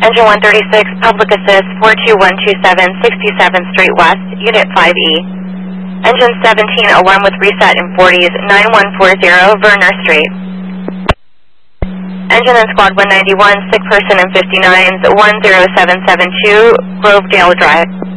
Engine 136, Public Assist 42127, 67th Street West, Unit 5E. Engine 17, alarm with reset in 40s, 9140 Verner Street. Engine in Squad 191, sick person in 59s, 10772, Grovedale Drive.